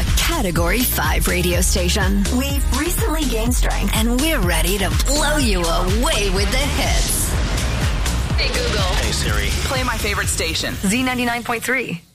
a Category 5 radio station. We've recently gained strength, and we're ready to blow you away with the hits. Hey, Google. Hey, Siri. Play my favorite station, Z99.3.